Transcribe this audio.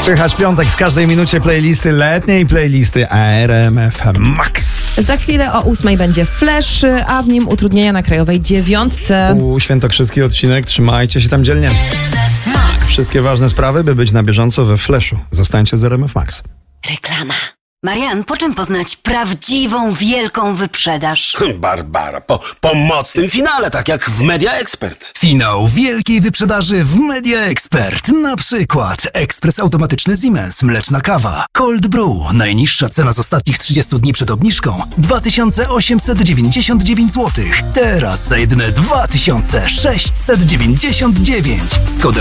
Słychać piątek w każdej minucie playlisty letniej, playlisty RMF Max. Za chwilę o 8 będzie Flash, a w nim utrudnienia na Krajowej 9. Świętokrzyski odcinek, trzymajcie się tam dzielnie. Wszystkie ważne sprawy, by być na bieżąco we Flashu. Zostańcie z RMF Max. Reklama. Marian, po czym poznać prawdziwą, wielką wyprzedaż? Barbara, po mocnym finale, tak jak w Media Expert. Finał wielkiej wyprzedaży w Media Expert. Na przykład ekspres automatyczny Siemens, mleczna kawa, Cold Brew. Najniższa cena z ostatnich 30 dni przed obniżką 2899 zł. Teraz za jedyne 2699 z kodem